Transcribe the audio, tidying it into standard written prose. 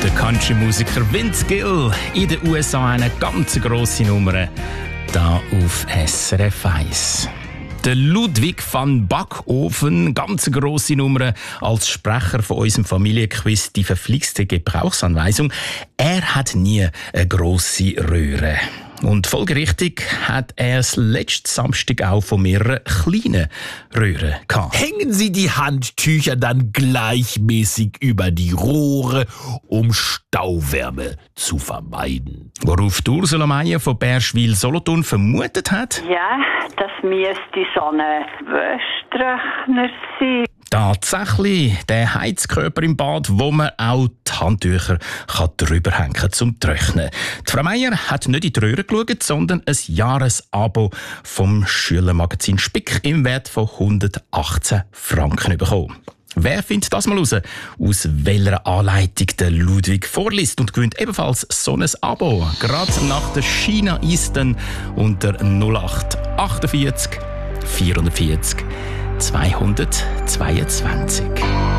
Der Country-Musiker Vince Gill in den USA eine ganz grosse Nummer. Da auf SRF 1. Der Ludwig van Backofen, ganz grosse Nummer als Sprecher von unserem Familienquiz «Die verflixte Gebrauchsanweisung». Er hat nie eine grosse Röhre. Und folgerichtig hat er es letzten Samstag auch von mehreren kleinen Röhren gehabt. Hängen Sie die Handtücher dann gleichmäßig über die Rohre, um Stauwärme zu vermeiden. Worauf Ursula Meier von Bärschwil-Solothurn vermutet hat? Ja, das müsste so ein Wäschtrockner sein. Tatsächlich, der Heizkörper im Bad, wo man auch die Handtücher drüber hängen kann, zum Trocknen. Die Frau Meier hat nicht in die Röhre geschaut, sondern ein Jahresabo vom Schülermagazin Spick im Wert von 118 Franken bekommen. Wer findet das mal raus? Aus welcher Anleitung der Ludwig vorliest und gewinnt ebenfalls so ein Abo? Gerade nach der China Eastern unter 08 48 440 222.